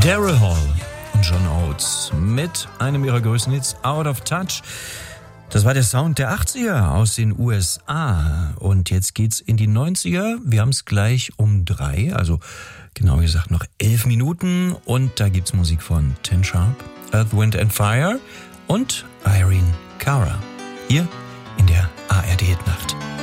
Daryl Hall und John Oates mit einem ihrer größten Hits, Out of Touch. Das war der Sound der 80er aus den USA. Und jetzt geht's in die 90er. Wir haben es gleich um 3, also genau gesagt noch 11 Minuten. Und da gibt's Musik von Ten Sharp, Earth, Wind and Fire und Irene Cara. Hier in der ARD-Hitnacht.